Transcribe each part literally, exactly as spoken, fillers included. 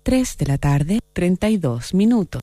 tres de la tarde, treinta y dos minutos.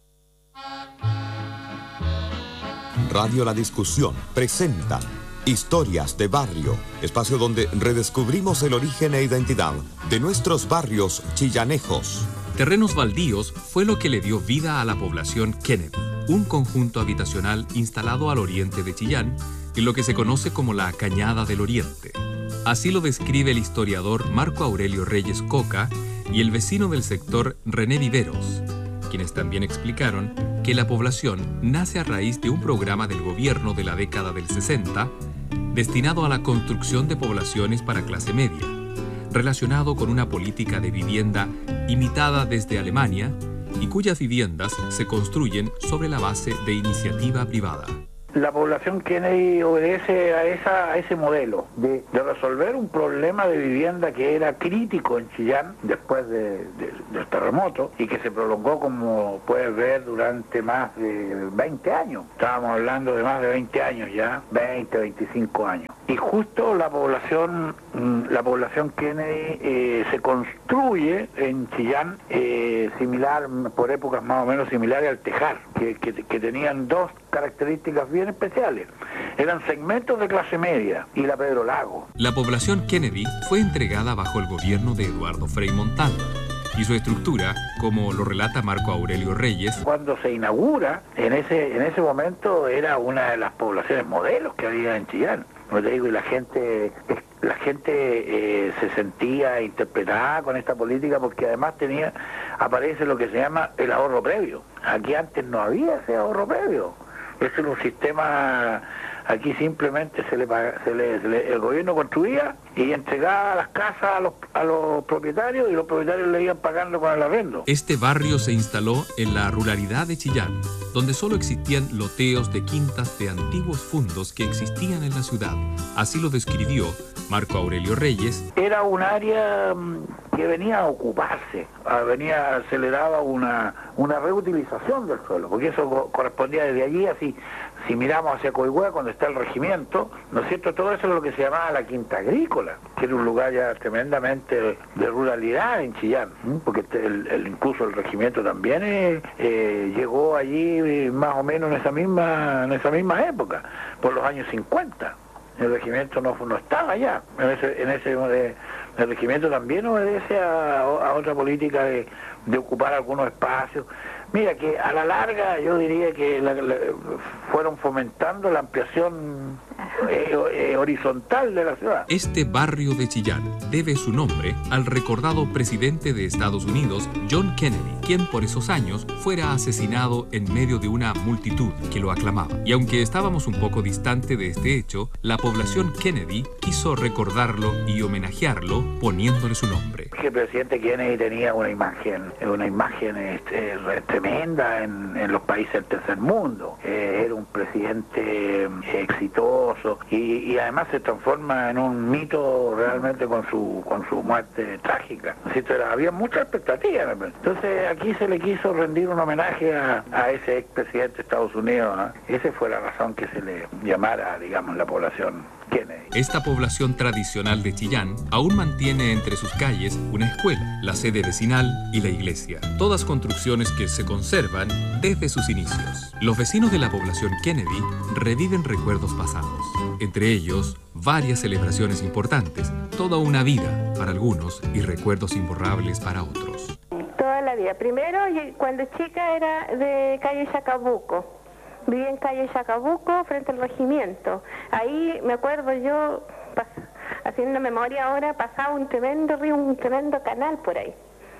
Radio La Discusión presenta Historias de Barrio, espacio donde redescubrimos el origen e identidad de nuestros barrios chillanejos. Terrenos baldíos fue lo que le dio vida a la población Kennedy, un conjunto habitacional instalado al oriente de Chillán, en lo que se conoce como la Cañada del Oriente. Así lo describe el historiador Marco Aurelio Reyes Coca y el vecino del sector René Viveros, quienes también explicaron que la población nace a raíz de un programa del gobierno de la década del sesenta destinado a la construcción de poblaciones para clase media, relacionado con una política de vivienda imitada desde Alemania y cuyas viviendas se construyen sobre la base de iniciativa privada. La población Kennedy obedece a, esa, a ese modelo de, de resolver un problema de vivienda que era crítico en Chillán después de, de, del terremoto y que se prolongó, como puedes ver, durante más de veinte años. Estábamos hablando de más de veinte años ya, veinte, veinticinco años. Y justo la población, la población Kennedy eh, se construye en Chillán eh, similar, por épocas más o menos similares al Tejar, que, que, que tenían dos características bien especiales. Eran segmentos de clase media y la Pedro Lago. La población Kennedy fue entregada bajo el gobierno de Eduardo Frei Montalva y su estructura, como lo relata Marco Aurelio Reyes. Cuando se inaugura, en ese, en ese momento era una de las poblaciones modelos que había en Chillán. Como te digo, y la gente, la gente eh, se sentía interpretada con esta política porque además tenía, aparece lo que se llama el ahorro previo. Aquí antes no había ese ahorro previo. Eso era un sistema, aquí simplemente se le, paga, se le, se le el gobierno construía y entregaba las casas a los, a los propietarios y los propietarios le iban pagando con el arrendo. Este barrio se instaló en la ruralidad de Chillán, donde solo existían loteos de quintas de antiguos fundos que existían en la ciudad. Así lo describió Marco Aurelio Reyes. Era un área que venía a ocuparse, venía, se le daba una, una reutilización del suelo, porque eso correspondía desde allí, así, si miramos hacia Coihue, cuando está el regimiento, ¿no es cierto? Todo eso es lo que se llamaba la Quinta Agrícola, que era un lugar ya tremendamente de ruralidad en Chillán, ¿sí? Porque el, el, incluso el regimiento también eh, eh, llegó allí más o menos en esa misma, en esa misma época, por los años cincuenta. El regimiento no, no estaba allá, en ese, en ese de, el regimiento también obedece a, a otra política de, de ocupar algunos espacios. Mira que a la larga yo diría que la, la, fueron fomentando la ampliación eh, eh, horizontal de la ciudad. Este barrio de Chillán debe su nombre al recordado presidente de Estados Unidos, John Kennedy, quien por esos años fuera asesinado en medio de una multitud que lo aclamaba. Y aunque estábamos un poco distante de este hecho, la población Kennedy quiso recordarlo y homenajearlo poniéndole su nombre. El presidente Kennedy tenía una imagen, una imagen este, tremenda en, en los países del tercer mundo. Eh, era un presidente exitoso y, y además se transforma en un mito realmente con su con su muerte trágica. Era, había mucha expectativa. Entonces aquí se le quiso rendir un homenaje a, a ese expresidente de Estados Unidos, ¿eh? Esa fue la razón que se le llamara, digamos, la población Kennedy. Esta población tradicional de Chillán aún mantiene entre sus calles una escuela, la sede vecinal y la iglesia. Todas construcciones que se conservan desde sus inicios. Los vecinos de la población Kennedy reviven recuerdos pasados. Entre ellos, varias celebraciones importantes, toda una vida para algunos y recuerdos imborrables para otros. Toda la vida. Primero, cuando chica era de calle Chacabuco. Viví en calle Chacabuco, frente al regimiento. Ahí me acuerdo yo, haciendo memoria ahora, pasaba un tremendo río, un tremendo canal por ahí.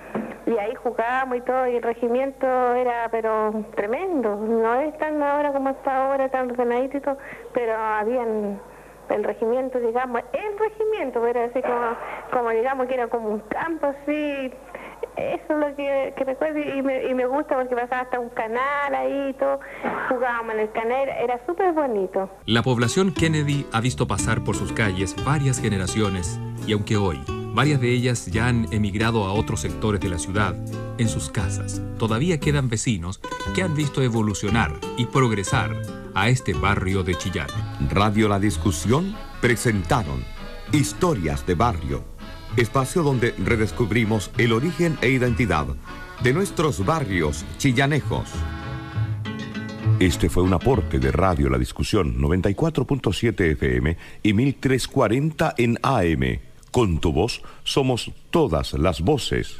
Y ahí jugábamos y todo, y el regimiento era, pero tremendo. No es tan ahora como está ahora, tan ordenadito y todo, pero habían el regimiento, digamos, el regimiento, era así como, como digamos que era como un campo así. Eso es lo que, que recuerdo y me, y me gusta porque pasaba hasta un canal ahí y todo, jugábamos en el canal, era súper bonito. La población Kennedy ha visto pasar por sus calles varias generaciones y aunque hoy varias de ellas ya han emigrado a otros sectores de la ciudad, en sus casas todavía quedan vecinos que han visto evolucionar y progresar a este barrio de Chillán. Radio La Discusión presentaron Historias de Barrio. espacio donde redescubrimos el origen e identidad de nuestros barrios chillanejos. Este fue un aporte de Radio La Discusión noventa y cuatro punto siete F M y mil trescientos cuarenta en A M. Con tu voz somos todas las voces.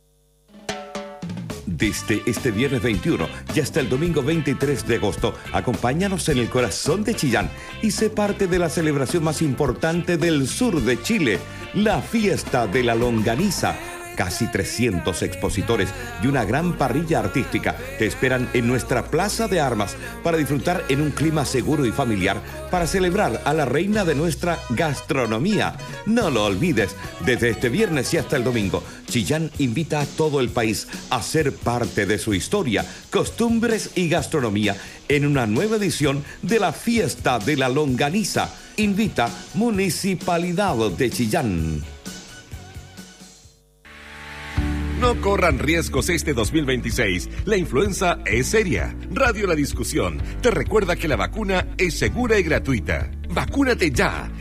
Desde este viernes veintiuno y hasta el domingo veintitrés de agosto, acompáñanos en el corazón de Chillán y sé parte de la celebración más importante del sur de Chile, la Fiesta de la Longaniza. Casi trescientos expositores y una gran parrilla artística te esperan en nuestra Plaza de Armas para disfrutar en un clima seguro y familiar para celebrar a la reina de nuestra gastronomía. No lo olvides, desde este viernes y hasta el domingo, Chillán invita a todo el país a ser parte de su historia, costumbres y gastronomía en una nueva edición de la Fiesta de la Longaniza. Invita Municipalidad de Chillán. No corran riesgos este dos mil veintiséis. La influenza es seria. Radio La Discusión te recuerda que la vacuna es segura y gratuita. ¡Vacúnate ya!